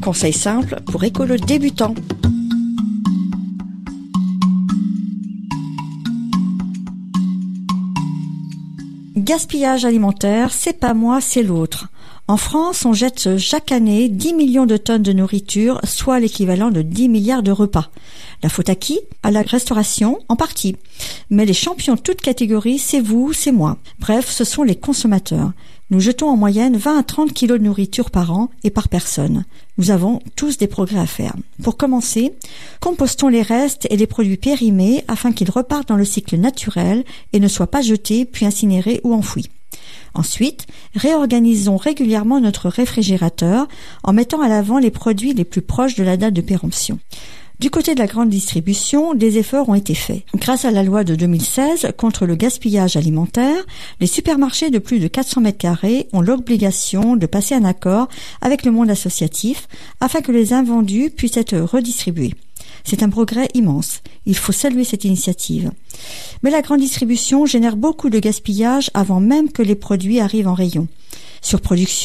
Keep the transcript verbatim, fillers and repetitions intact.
conseil simple pour écolo débutants. Gaspillage alimentaire, c'est pas moi, c'est l'autre. En France, on jette chaque année dix millions de tonnes de nourriture, soit l'équivalent de dix milliards de repas. La faute à qui ? À la restauration, en partie. Mais les champions de toutes catégories, c'est vous, c'est moi. Bref, ce sont les consommateurs. Nous jetons en moyenne vingt à trente kilos de nourriture par an et par personne. Nous avons tous des progrès à faire. Pour commencer, compostons les restes et les produits périmés afin qu'ils repartent dans le cycle naturel et ne soient pas jetés puis incinérés ou enfouis. Ensuite, réorganisons régulièrement notre réfrigérateur en mettant à l'avant les produits les plus proches de la date de péremption. Du côté de la grande distribution, des efforts ont été faits. Grâce à la loi de deux mille seize contre le gaspillage alimentaire, les supermarchés de plus de quatre cents mètres carrés ont l'obligation de passer un accord avec le monde associatif afin que les invendus puissent être redistribués. C'est un progrès immense. Il faut saluer cette initiative. Mais la grande distribution génère beaucoup de gaspillage avant même que les produits arrivent en rayon. Surproduction